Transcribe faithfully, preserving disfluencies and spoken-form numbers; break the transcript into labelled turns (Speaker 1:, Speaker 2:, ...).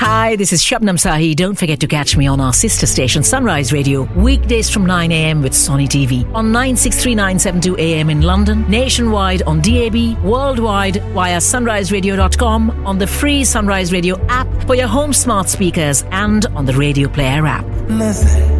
Speaker 1: Hi, this is Shabnam Sahi. Don't forget to catch me on our sister station Sunrise Radio weekdays from nine a.m. with Sony T V on nine six three nine seven two A M in London, nationwide on D A B, worldwide via sunrise radio dot com, on the free Sunrise Radio app for your home smart speakers and on the Radio Player app.
Speaker 2: Listen.